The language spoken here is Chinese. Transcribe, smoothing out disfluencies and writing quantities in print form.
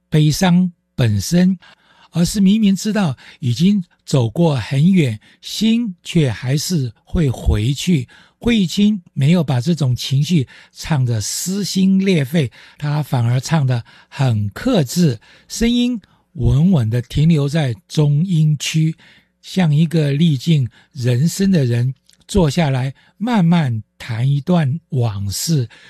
悲伤本身，而是明明知道已经走过很远，心却还是会回去。慧清没有把这种情绪唱得撕心裂肺，她反而唱得很克制，声音稳稳地停留在中音区，像一个历尽人生的人坐下来慢慢谈一段往事，